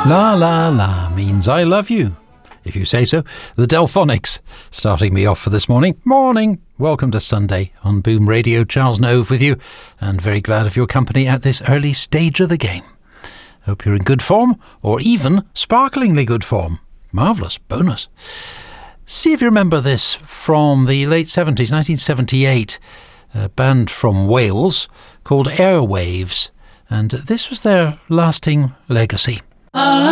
La La La means I love you, if you say so. The Delphonics starting me off for this morning. Morning! Welcome to Sunday on Boom Radio. Charles Nove with you, and very glad of your company at this early stage of the game. Hope you're in good form, or even sparklingly good form. Marvellous. Bonus. See if you remember this from the late 70s, 1978. A band from Wales called Airwaves, and this was their lasting legacy.